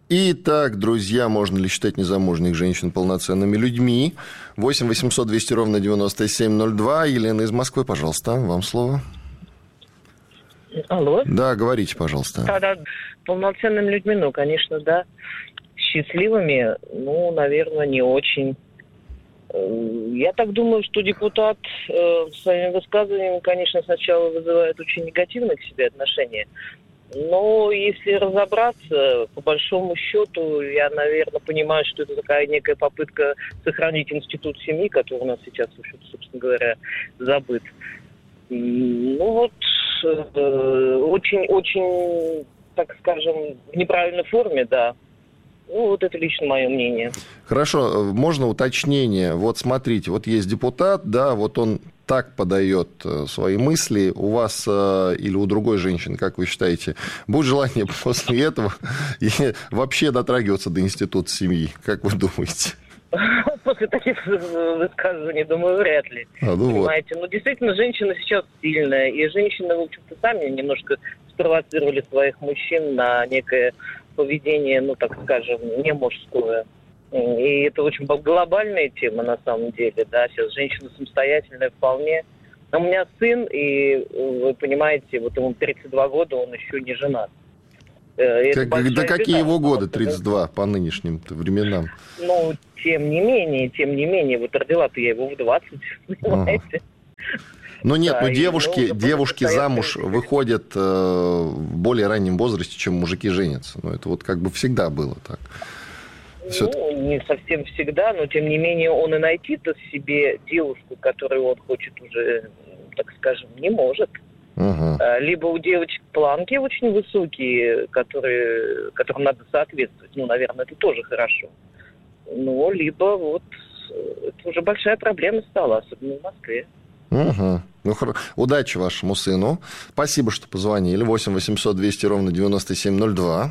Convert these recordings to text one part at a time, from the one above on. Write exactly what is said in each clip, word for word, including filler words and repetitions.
Итак, друзья, можно ли считать незамужних женщин полноценными людьми? восемь восемьсот двести ровно девяносто семь ноль два. Елена из Москвы, пожалуйста, вам слово. Алло. Да, говорите, пожалуйста. Да-да, полноценными людьми, ну, конечно, да. Счастливыми, ну, наверное, не очень. Я так думаю, что депутат э, своими высказываниями, конечно, сначала вызывает очень негативное к себе отношение. Но если разобраться, по большому счету, я, наверное, понимаю, что это такая некая попытка сохранить институт семьи, который у нас сейчас, собственно говоря, забыт. Ну вот, очень-очень, так скажем, в неправильной форме, да. Ну, вот это лично мое мнение. Хорошо, можно уточнение? Вот смотрите, вот есть депутат, да, вот он так подает свои мысли. У вас или у другой женщины, как вы считаете, будет желание после этого вообще дотрагиваться до института семьи? Как вы думаете? После таких высказываний, думаю, вряд ли. А, ну понимаете, вот. Ну, действительно, женщина сейчас сильная, и женщины, в общем-то, сами немножко спровоцировали своих мужчин на некое поведение, ну, так скажем, не мужское. И это очень глобальная тема, на самом деле, да, сейчас женщина самостоятельная вполне. У меня сын, и, вы понимаете, вот ему тридцать два года, он еще не женат. Как, да какие беда, его годы, тридцать два, по нынешним временам? Ну, тем не менее, тем не менее, вот родила-то я его в двадцать, понимаете? Ага. Ну нет, да, ну девушки, ну, девушки замуж выходят э, в более раннем возрасте, чем мужики женятся. Ну, это вот как бы всегда было так. Все... Ну, не совсем всегда, но тем не менее он и найти-то себе девушку, которую он хочет уже, так скажем, не может. Угу. Либо у девочек планки очень высокие, которые, которым надо соответствовать. Ну, наверное, это тоже хорошо. Ну, либо вот это уже большая проблема стала, особенно в Москве. Угу. Ну, хорошо. Удачи вашему сыну. Спасибо, что позвонили. восемь восемьсот двести ровно девяносто семь ноль два.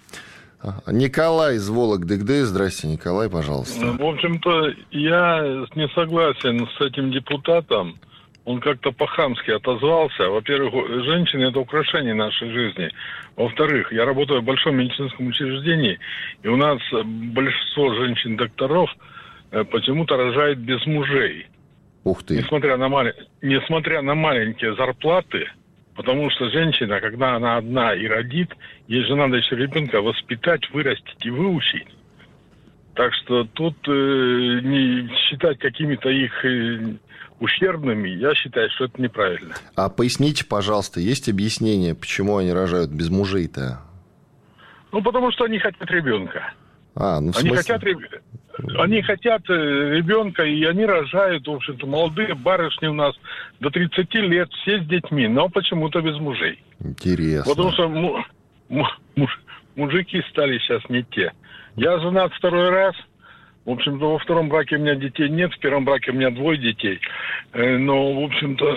Николай из Вологды. Здрасте, Николай, пожалуйста. В общем-то, я не согласен с этим депутатом. Он как-то по-хамски отозвался. Во-первых, женщины – это украшение нашей жизни. Во-вторых, я работаю в большом медицинском учреждении, и у нас большинство женщин-докторов почему-то рожает без мужей. Ух ты. Несмотря на, мал... Несмотря на маленькие зарплаты, потому что женщина, когда она одна и родит, ей же надо еще ребенка воспитать, вырастить и выучить. Так что тут э, не считать какими-то их э, ущербными, я считаю, что это неправильно. А поясните, пожалуйста, есть объяснение, почему они рожают без мужей-то? Ну, потому что они хотят ребенка. А, ну в они смысле... хотят, они хотят ребенка, и они рожают, в общем-то, молодые барышни у нас до тридцати лет, все с детьми, но почему-то без мужей. Интересно. Потому что му- му- мужики стали сейчас не те. Я женат второй раз. В общем-то, во втором браке у меня детей нет, в первом браке у меня двое детей. Но, в общем-то,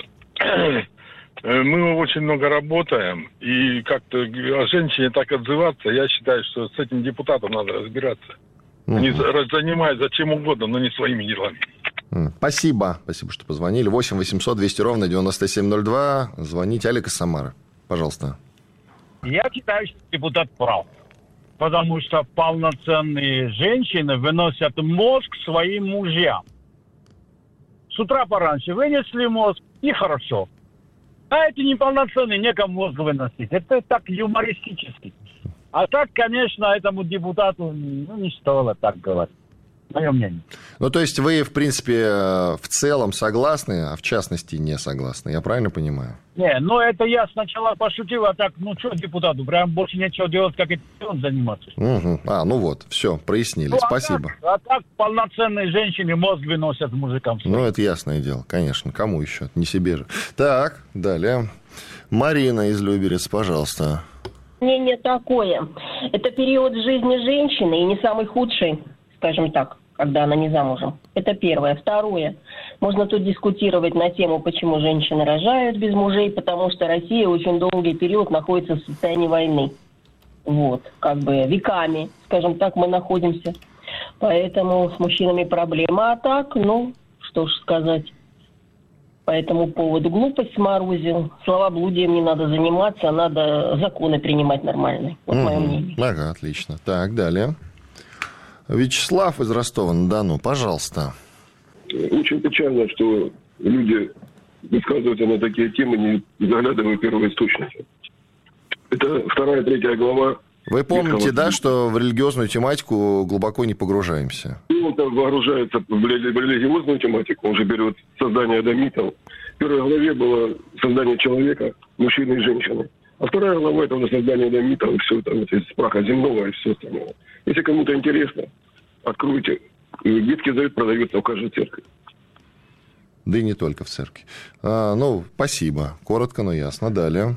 мы очень много работаем. И как-то о женщине так отзываться, я считаю, что с этим депутатом надо разбираться. Угу. Они занимаются чем угодно, но не своими делами. Спасибо. Спасибо, что позвонили. восемь восемьсот двести ровно девяносто семь ноль два. Звоните. Олег из Самары. Пожалуйста. Я считаю, что депутат прав. Потому что полноценные женщины выносят мозг своим мужьям. С утра пораньше вынесли мозг, и хорошо. А эти неполноценные, некому мозг выносить. Это так юмористически. А так, конечно, этому депутату ну, не стоило так говорить. Мое мнение. Ну, то есть вы, в принципе, в целом согласны, а в частности не согласны. Я правильно понимаю? Не, ну это я сначала пошутил, а так, ну что депутату, прям больше нечего делать, как этим заниматься. Угу. А, ну вот, все, прояснили, ну, спасибо. А так, а так полноценные женщины мозг выносят мужикам. Ну, это ясное дело, конечно, кому еще, не себе же. Так, далее. Марина из Люберец, пожалуйста. Мнение такое. Это период жизни женщины и не самый худший, скажем так, когда она не замужем. Это первое. Второе. Можно тут дискутировать на тему, почему женщины рожают без мужей, потому что Россия очень долгий период находится в состоянии войны. Вот. Как бы веками, скажем так, мы находимся. Поэтому с мужчинами проблема. А так, ну, что ж сказать. по этому поводу. Глупость сморозил. Словоблудием не надо заниматься, а надо законы принимать нормальные. Вот mm-hmm. мое мнение. Ага, отлично. Так, далее. Вячеслав из Ростова-на-Дону, пожалуйста. Очень печально, что люди высказываются на такие темы, не заглядывая в первоисточники. Это вторая, третья глава. Вы помните, да, что в религиозную тематику глубоко не погружаемся? Он там вооружается в религиозную тематику, он же берет создание адамитов. В первой главе было создание человека, мужчины и женщины. А вторая глава – это уже создание адамитов, и все там, из праха земного и все остальное. Если кому-то интересно, откройте. Детский завет продается в каждой церкви. Да и не только в церкви. А, ну, спасибо. Коротко, но ясно. Далее.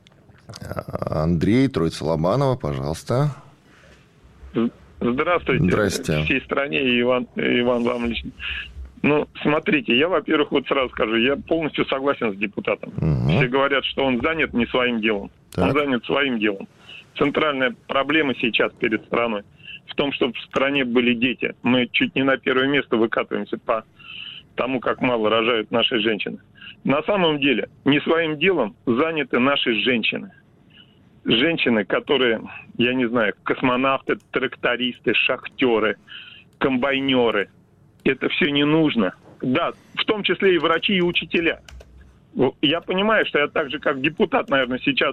Андрей, Троица Лобанова, пожалуйста. Здравствуйте. Здрасте. Всей стране и Иван, Иван вам лично. Ну, смотрите, я, во-первых, вот сразу скажу, я полностью согласен с депутатом. Угу. Все говорят, что он занят не своим делом. Так. Он занят своим делом. Центральная проблема сейчас перед страной в том, чтобы в стране были дети. Мы чуть не на первое место выкатываемся по тому, как мало рожают наши женщины. На самом деле, не своим делом заняты наши женщины. Женщины, которые, я не знаю, космонавты, трактористы, шахтеры, комбайнеры. Это все не нужно. Да, в том числе и врачи, и учителя. Я понимаю, что я так же, как депутат, наверное, сейчас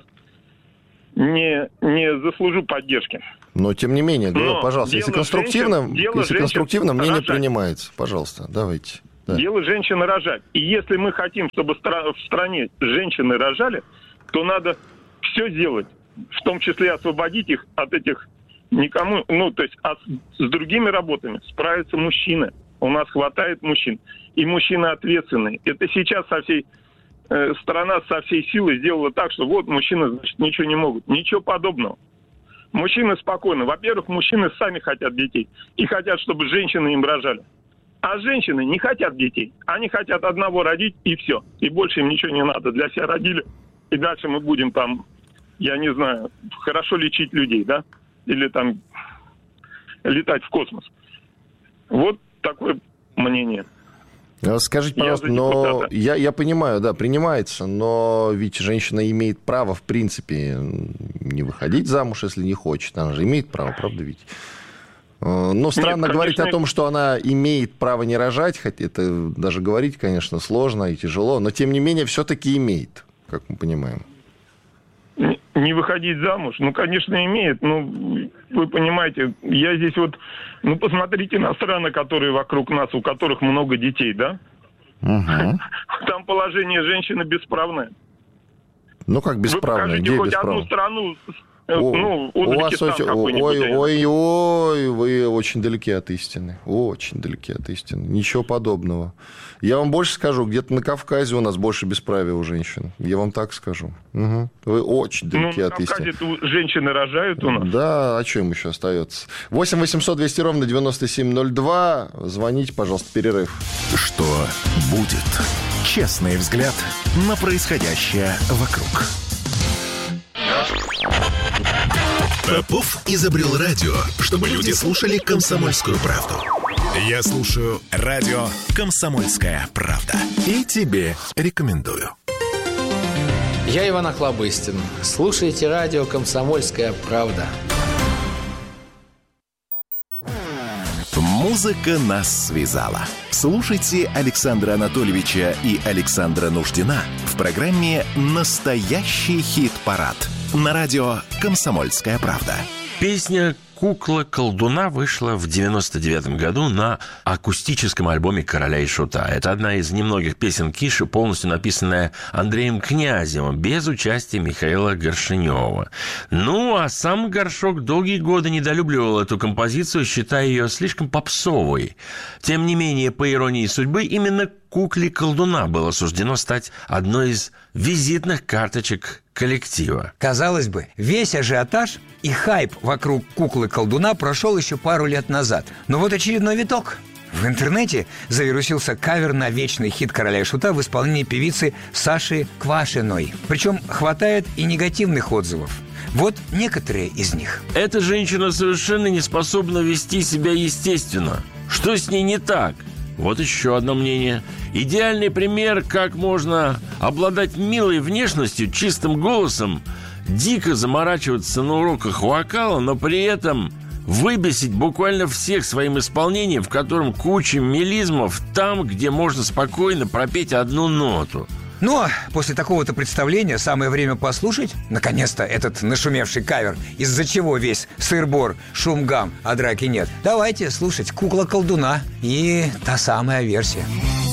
не, не заслужу поддержки. Но, тем не менее, говорю, пожалуйста, если конструктивно, женщин, если конструктивно мнение рожать. принимается, пожалуйста, давайте. Да. Дело женщины рожать. И если мы хотим, чтобы в стране женщины рожали, то надо все сделать, в том числе освободить их от этих никому, ну, то есть а с другими работами справятся мужчины. У нас хватает мужчин. И мужчины ответственные. Это сейчас со всей э, страна со всей силы сделала так, что вот мужчины, значит, ничего не могут. Ничего подобного. Мужчины спокойно. Во-первых, мужчины сами хотят детей. И хотят, чтобы женщины им рожали. А женщины не хотят детей. Они хотят одного родить, и все. И больше им ничего не надо. Для себя родили. И дальше мы будем там, я не знаю, хорошо лечить людей, да? Или там летать в космос. Вот такое мнение. Скажите, пожалуйста, я но я, я понимаю, да, принимается, но ведь женщина имеет право, в принципе, не выходить замуж, если не хочет. Она же имеет право, правда ведь? Но странно Нет, говорить конечно... о том, что она имеет право не рожать, хотя это даже говорить, конечно, сложно и тяжело, но тем не менее все-таки имеет, как мы понимаем. Не выходить замуж? Ну, конечно, имеет. Ну, вы понимаете, я здесь вот... Ну, посмотрите на страны, которые вокруг нас, у которых много детей, да? Угу. Там положение женщины бесправное. Ну, как бесправное? Где Вы покажите хоть бесправное? одну страну... О, ну, у вас очень, ой, ой, ой, вы очень далеки от истины. Очень далеки от истины. Ничего подобного. Я вам больше скажу, где-то на Кавказе у нас больше бесправия у женщин. Я вам так скажу. Угу. Вы очень далеки ну, от истины. На Кавказе женщины рожают у нас. Да, а что им еще остается? восемь восемьсот двести ровно девяносто семь ноль два. Звоните, пожалуйста, перерыв. Что будет? Честный взгляд на происходящее вокруг. Попов изобрел радио, чтобы люди слушали «Комсомольскую правду». Я слушаю радио «Комсомольская правда». И тебе рекомендую. Я Иван Охлобыстин. Слушайте радио «Комсомольская правда». Музыка нас связала. Слушайте Александра Анатольевича и Александра Нуждина в программе «Настоящий хит-парад» на радио «Комсомольская правда». Песня «Кукла-колдуна» вышла в девяносто девятом году на акустическом альбоме «Короля и Шута». Это одна из немногих песен Киши, полностью написанная Андреем Князевым, без участия Михаила Горшенева. Ну, а сам Горшок долгие годы недолюбливал эту композицию, считая ее слишком попсовой. Тем не менее, по иронии судьбы, именно «Кукле-колдуна» было суждено стать одной из визитных карточек коллектива. Казалось бы, весь ажиотаж и хайп вокруг «Куклы-колдуна» прошел еще пару лет назад. Но вот очередной виток. В интернете завирусился кавер на вечный хит «Короля и Шута» в исполнении певицы Саши Квашиной. Причем хватает и негативных отзывов. Вот некоторые из них. Эта женщина совершенно не способна вести себя естественно. Что с ней не так? Вот еще одно мнение. Идеальный пример, как можно обладать милой внешностью, чистым голосом, дико заморачиваться на уроках вокала, но при этом выбесить буквально всех своим исполнением, в котором куча мелизмов там, где можно спокойно пропеть одну ноту. Ну, а после такого-то представления самое время послушать, наконец-то, этот нашумевший кавер, из-за чего весь сыр-бор, шум-гам, а драки нет. Давайте слушать «Кукла-колдуна» и та самая версия.